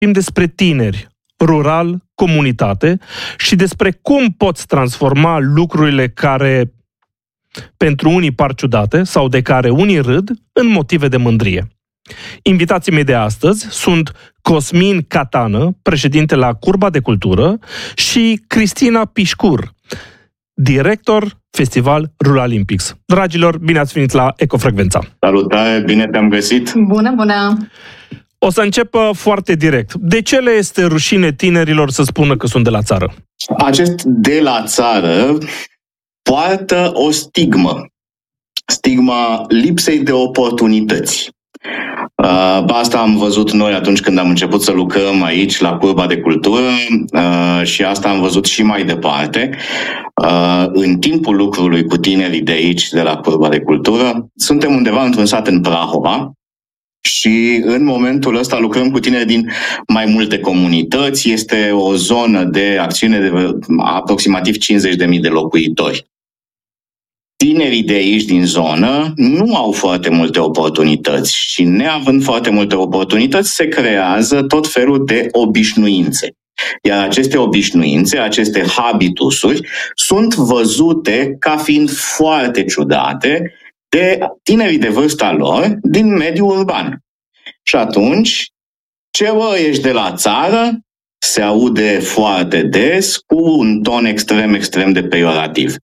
despre tineri, rural, comunitate și despre cum poți transforma lucrurile care pentru unii par ciudate sau de care unii râd în motive de mândrie. Invitații mei de astăzi sunt Cosmin Catană, președinte la Curba de Cultură, și Cristina Pișcur, director Festival Ruralimpics. Dragilor, bine ați venit la Ecofrecvența! Salutare, bine te-am găsit! Bună, bună! O să încep foarte direct. De ce le este rușine tinerilor să spună că sunt de la țară? Acest de la țară poartă o stigmă. Stigma lipsei de oportunități. Asta am văzut noi atunci când am început să lucrăm aici la Curba de Cultură și asta am văzut și mai departe. În timpul lucrului cu tinerii de aici, de la Curba de Cultură, suntem undeva într-un sat în Prahova și în momentul ăsta lucrăm cu tineri din mai multe comunități. Este o zonă de acțiune de aproximativ 50.000 de locuitori. Tinerii de aici, din zonă, nu au foarte multe oportunități și neavând foarte multe oportunități, se creează tot felul de obișnuințe. Iar aceste obișnuințe, aceste habitusuri, sunt văzute ca fiind foarte ciudate de tinerii de vârsta lor din mediul urban. Și atunci, ce ești de la țară, se aude foarte des cu un ton extrem, extrem de peiorativ.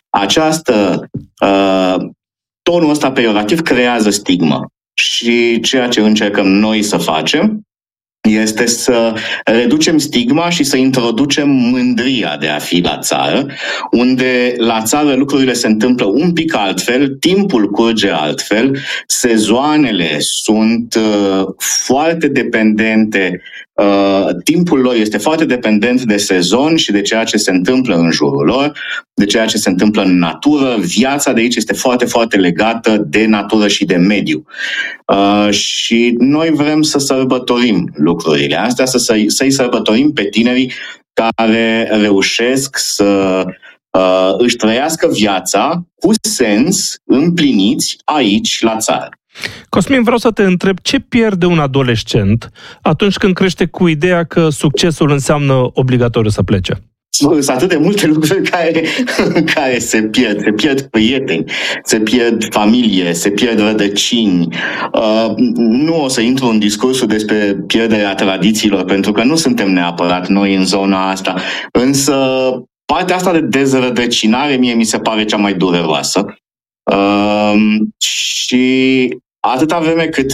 Tonul ăsta peiorativ creează stigmă. Și ceea ce încercăm noi să facem este să reducem stigma și să introducem mândria de a fi la țară, unde la țară lucrurile se întâmplă un pic altfel, timpul curge altfel, sezoanele sunt foarte dependente, timpul lor este foarte dependent de sezon și de ceea ce se întâmplă în jurul lor, de ceea ce se întâmplă în natură. Viața de aici este foarte, foarte legată de natură și de mediu. Și noi vrem să sărbătorim lucrurile astea, să-i sărbătorim pe tinerii care reușesc să își trăiască viața cu sens, împliniți aici, la țară. Cosmin, vreau să te întreb, ce pierde un adolescent atunci când crește cu ideea că succesul înseamnă obligatoriu să plece? Sunt atât de multe lucruri care se pierd. Se pierd prieteni, se pierd familie, se pierd rădăcini. Nu o să intru în discursul despre pierderea tradițiilor, pentru că nu suntem neapărat noi în zona asta. Însă partea asta de dezrădăcinare mie mi se pare cea mai dureroasă. Și atâta vreme cât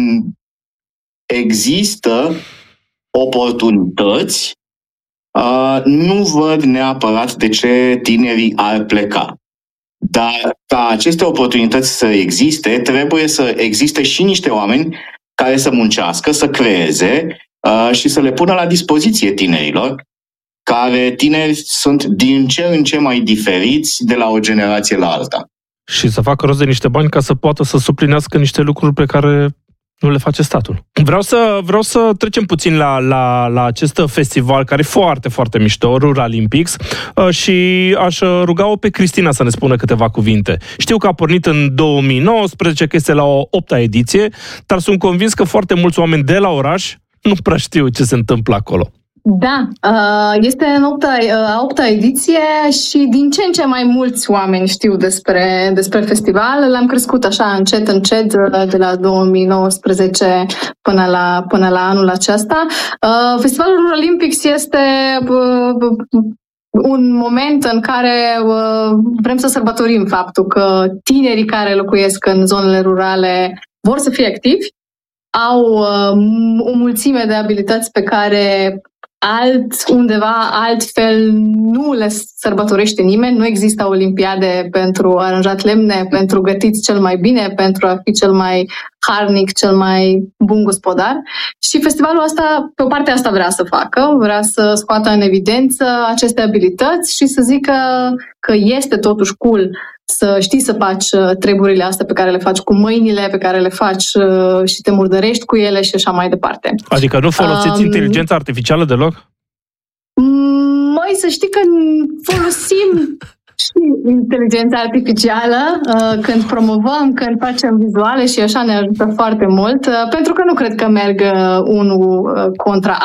există oportunități, nu văd neapărat de ce tinerii ar pleca. Dar ca aceste oportunități să existe, trebuie să existe și niște oameni care să muncească, să creeze și să le pună la dispoziție tinerilor, care tineri sunt din ce în ce mai diferiți de la o generație la alta. Și să facă rost de niște bani ca să poată să suplinească niște lucruri pe care nu le face statul. Vreau să trecem puțin la acest festival care e foarte, foarte mișto, Ruralimpics, și aș ruga-o pe Cristina să ne spună câteva cuvinte. Știu că a pornit în 2019, că este la o 8-a ediție, dar sunt convins că foarte mulți oameni de la oraș nu prea știu ce se întâmplă acolo. Da, este în a 8-a ediție și din ce în ce mai mulți oameni știu despre festival. L-am crescut așa încet, de la 2019 până la anul acesta. Festivalul Ruralimpics este un moment în care vrem să sărbătorim faptul că tinerii care locuiesc în zonele rurale vor să fie activi, au o mulțime de abilități pe care altfel nu le sărbătorește nimeni. Nu există olimpiade pentru aranjat lemne, pentru gătiți cel mai bine, pentru a fi cel mai harnic, cel mai bun gospodar. Și festivalul ăsta, pe o parte asta vrea să facă, vrea să scoată în evidență aceste abilități și să zică că este totuși cool să știi să faci treburile astea pe care le faci cu mâinile, pe care le faci și te murdărești cu ele și așa mai departe. Adică nu folosiți inteligența artificială deloc? Măi, să știi că folosim Și inteligența artificială, când promovăm, când facem vizuale și așa ne ajută foarte mult, pentru că nu cred că merg unul contra